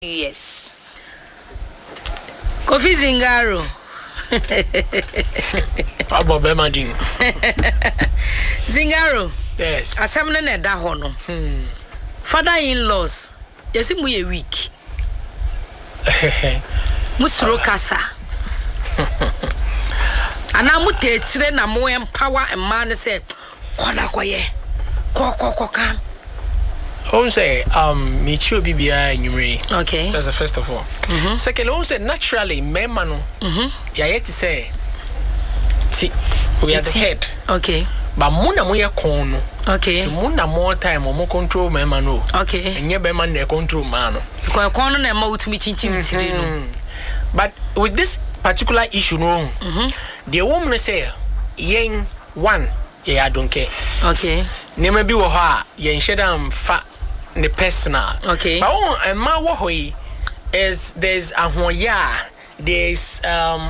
Yes. Kofi Zingaro. Abo Bemadin. Zingaro. Yes. Asamne ne da ho no. Father-in-laws. Yesi mu ye weak. Musuro kasa. Ana mu tetire na mo empower emma ne se koda koye. Kokokokam. Say Michio BBI Numeri. Okay. That's the first of all. Second, say naturally, memano. Ya yet to say we are the head. Okay. But muna moya kono. Okay. To muna more time or more control memano. Okay. And yet beman they control mano. Because kono na ma utumi chinchin no. But with this particular issue no. The woman say yen one yeah I don't care. Okay. Name be wo ha yen shedam fa the personal. Okay. But on ma wo hoyi is there's ahoya, there's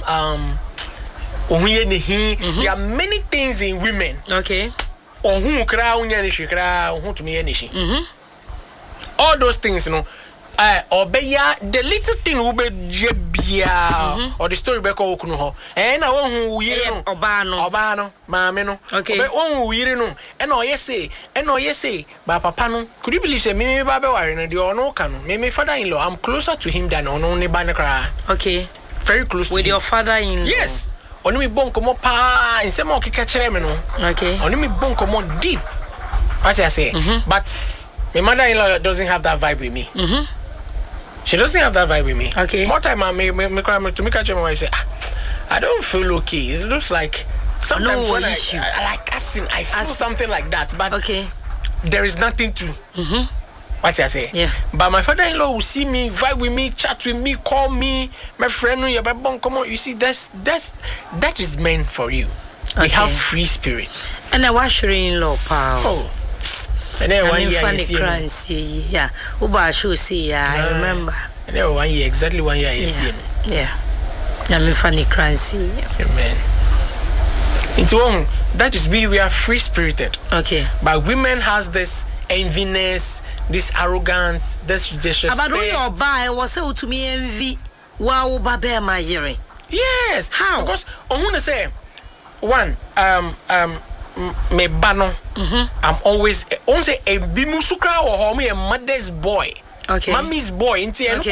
ohuye nehi. There are many things in women. Okay. Ohun kra unya ne hwekra ohun tumi ye nehi. All those things no obeya the little thing wo be bia or the story be ko okunu ho na ohun uyire no oba no maame no okay be ohun uyire no na oyese ba papa no could you believe say me ba be ware no de ono ka no me father-in-law I'm closer to him than ono ne ba ne kra. Okay, very close with to your him. father-in-law. Yes, oni mi bon komo pa insema okeka kire me no. Okay, oni mi bon komo deep what I say. But my mother-in-law doesn't have that vibe with me. She doesn't have that vibe with me. Okay. More time I me catch my wife say, I don't feel okay. It looks like sometimes when I like cussing, I feel something like that. But okay, there is nothing to what I say. Yeah. But my father-in-law will see me, vibe with me, chat with me, call me, my friend, come on. You see, that is meant for you. We have free spirit. And I was in-law power. Oh. And then 1 year funny crancy, yeah. Uba show say yeah, I remember. And then 1 year, exactly 1 year you see me. Yeah. I'm funny crancy. Amen. It's wrong. That is we are free spirited. Okay. But women has this enviness, this arrogance, this disrespect. But when you buy was so to me envy wow babe my hearing. Yes. How? Because I want to say one me bano. I'm always say a bimusukra or me a mother's boy. Okay. Mommy's boy.